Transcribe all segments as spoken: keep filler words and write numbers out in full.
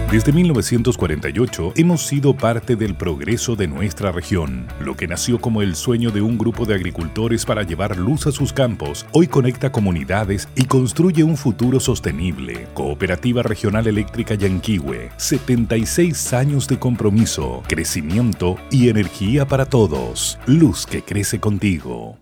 Desde mil novecientos cuarenta y ocho hemos sido parte del progreso de nuestra región. Lo que nació como el sueño de un grupo de agricultores para llevar luz a sus campos, hoy conecta comunidades y construye un futuro sostenible. Cooperativa Regional Eléctrica Llanquihue, setenta y seis años de compromiso, crecimiento y energía para todos. Luz que crece contigo.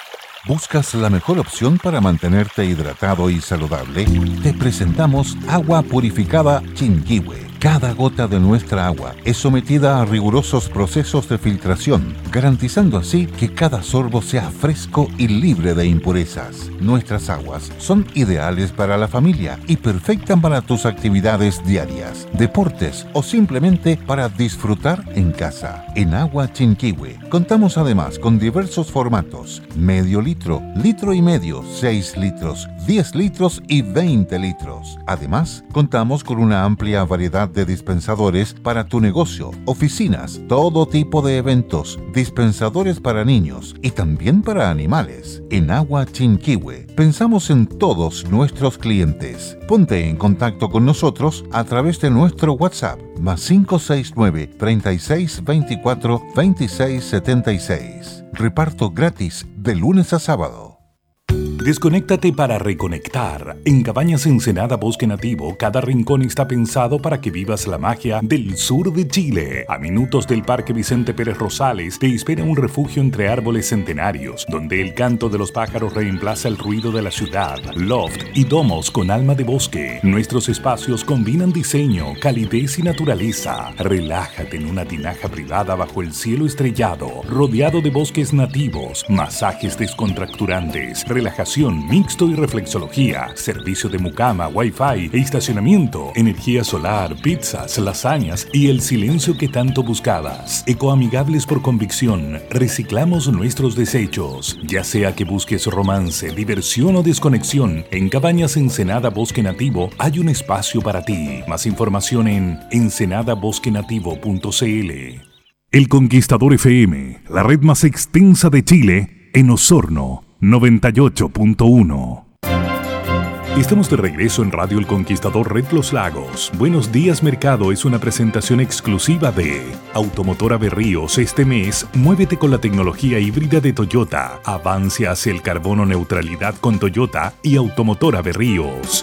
¿Buscas la mejor opción para mantenerte hidratado y saludable? Te presentamos Agua Purificada Llanquihue. Cada gota de nuestra agua es sometida a rigurosos procesos de filtración, garantizando así que cada sorbo sea fresco y libre de impurezas. Nuestras aguas son ideales para la familia y perfectas para tus actividades diarias, deportes o simplemente para disfrutar en casa. En Agua Llanquihue contamos además con diversos formatos: medio litro, litro y medio, seis litros, diez litros y veinte litros. Además, contamos con una amplia variedad de dispensadores para tu negocio, oficinas, todo tipo de eventos, dispensadores para niños y también para animales. En Agua Llanquihue pensamos en todos nuestros clientes. Ponte en contacto con nosotros a través de nuestro WhatsApp más cinco seis nueve, treinta y seis, veinticuatro, veintiséis, setenta y seis. Reparto gratis de lunes a sábado. Desconéctate para reconectar. En Cabañas Ensenada Bosque Nativo, cada rincón está pensado para que vivas la magia del sur de Chile. A minutos del Parque Vicente Pérez Rosales te espera un refugio entre árboles centenarios, donde el canto de los pájaros reemplaza el ruido de la ciudad. Loft y domos con alma de bosque. Nuestros espacios combinan diseño, calidez y naturaleza. Relájate en una tinaja privada bajo el cielo estrellado, rodeado de bosques nativos, masajes descontracturantes, relajación mixto y reflexología, servicio de mucama, wifi e estacionamiento, energía solar, pizzas, lasañas y el silencio que tanto buscabas. Ecoamigables por convicción, reciclamos nuestros desechos. Ya sea que busques romance, diversión o desconexión, en Cabañas Ensenada Bosque Nativo hay un espacio para ti. Más información en ensenada bosque nativo punto c l. El Conquistador F M, la red más extensa de Chile, en Osorno, noventa y ocho punto uno. Estamos de regreso en Radio El Conquistador Red Los Lagos. Buenos días Mercado es una presentación exclusiva de Automotora Berríos. Este mes, muévete con la tecnología híbrida de Toyota. Avance hacia el carbono neutralidad con Toyota y Automotora Berríos.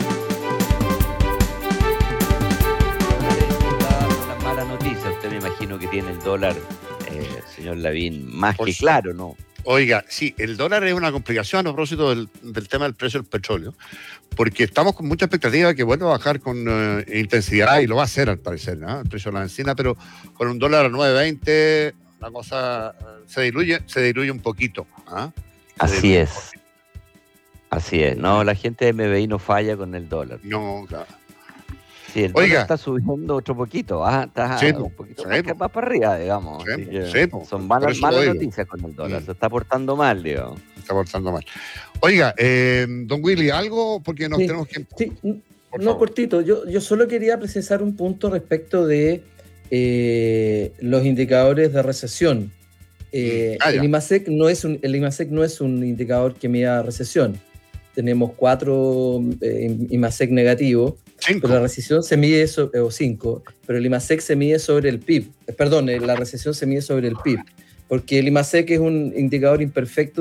Una mala noticia, usted me imagino que tiene el dólar, eh, señor Lavín, más que claro, ¿no? Oiga, sí, el dólar es una complicación a propósito del, del tema del precio del petróleo, porque estamos con mucha expectativa de que vuelva a bajar con uh, intensidad, y lo va a hacer al parecer, ¿no? El precio de la bencina, pero con un dólar a nueve veinte la cosa uh, se diluye, se diluye un poquito. ¿Ah? Así es, así es, no, la gente de M B I no falla con el dólar. No, claro. Sí, el dólar está subiendo otro poquito, ¿ah? Está sí, un poquito sí, más, que más para arriba, digamos. Sí, así que sí, son malas, malas noticias con el dólar, mm. se está portando mal, digamos. Se está portando mal. Oiga, eh, don Willy, ¿algo? Porque nos sí, tenemos que... Sí, por no, favor. cortito, yo, yo solo quería precisar un punto respecto de eh, los indicadores de recesión. Eh, ah, el, IMASEC no es un, el IMASEC no es un indicador que mida recesión. Tenemos cuatro eh, IMASEC negativos. Cinco. Pero la recesión se mide, so, o cinco, pero el IMASEC se mide sobre el P I B. Perdón, la recesión se mide sobre el P I B, porque el IMASEC es un indicador imperfecto